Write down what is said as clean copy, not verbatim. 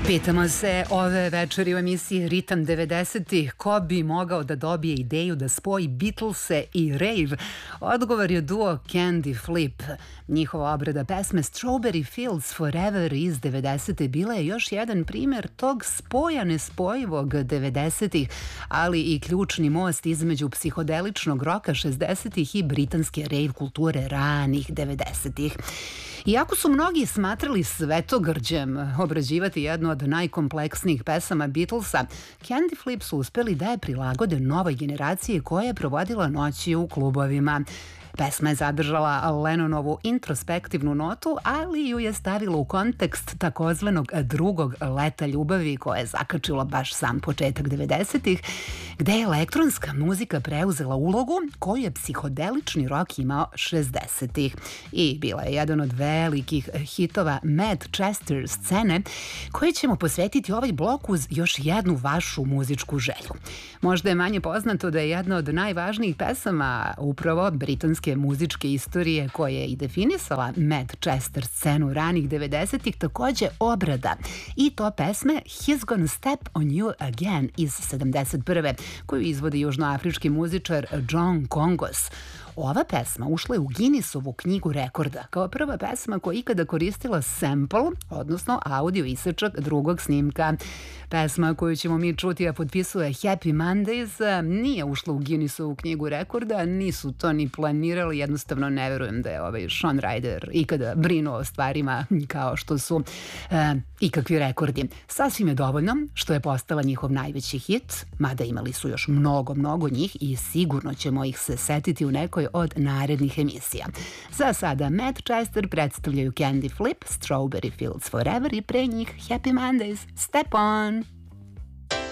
Pitamo se ove večeri u emisiji Ritam 90-ih ko bi mogao da dobije ideju da spoji Beatlese i rave. Odgovor je duo Candy Flip. Njihova obrada pesme Strawberry Fields Forever iz 90. bila je još jedan primjer tog spoja nespojivog 90-ih, ali i ključni most između psihodeličnog roka 60-ih i britanske rave kulture ranih 90-ih. Iako su mnogi smatrali svetogrđem obrađivati jednu od najkompleksnijih pesama Beatlesa, Candy Flip su uspeli da je prilagode novoj generaciji koja je provodila noći u klubovima. Pesma je zadržala Lennonovu introspektivnu notu, ali ju je stavila u kontekst takozvanog drugog leta ljubavi koje je zakačilo baš sam početak 90-ih, gde je elektronska muzika preuzela ulogu koju je psihodelični rock imao 60-ih. I bila je jedan od velikih hitova Manchester scene koje ćemo posvetiti ovaj blok uz još jednu vašu muzičku želju. Možda je manje poznato da je jedna od najvažnijih pesama upravo britanske muzičke istorije koja je i definisala Manchester scenu ranih 90-ih takođe obrada i to pesme He's Gonna Step on You Again iz 71. koju izvodi južnoafrički muzičar John Kongos. Ova pesma ušla je u Guinnessovu knjigu rekorda kao prva pesma koja je ikada koristila sample, odnosno audio isečak drugog snimka. Pesma koju ćemo mi čuti, a potpisuje Happy Mondays, nije ušla u Guinnessovu knjigu rekorda, nisu to ni planirali, jednostavno ne verujem da je Shawn Ryder ikada brinuo o stvarima kao što su ikakvi rekordi. Sasvim je dovoljno što je postala njihov najveći hit, mada imali su još mnogo njih i sigurno ćemo ih se setiti u nekoj od narednih emisija. Za sada Manchester predstavljaju Candy Flip, Strawberry Fields Forever i pre njih Happy Mondays, Step On!